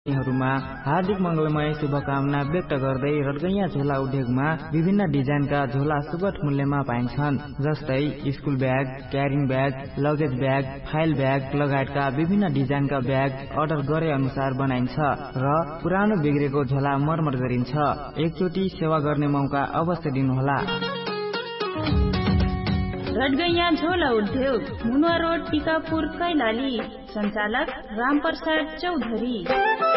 मा हार्दिक मंगलमय शुभकामना व्यक्त गर्दै रडगैया झोला उद्योगमा विभिन्न डिजाइनका झोला सुगत मूल्यमा पाइन्छन्। जस्तै school bag, carrying bag, luggage bag, file bag लगायतका विभिन्न डिजाइनका ब्याग अर्डर गरे अनुसार बनाइन्छ र पुरानो बिग्रेको झोला मर्मत गरिन्छ। एकचोटि सेवा गर्ने मौका अवश्य दिनुहोला। रडगैया झोला उद्योग, मुनुवा रोड, टिकापुर, कैलाली। सञ्चालक रामप्रसाद चौधरी।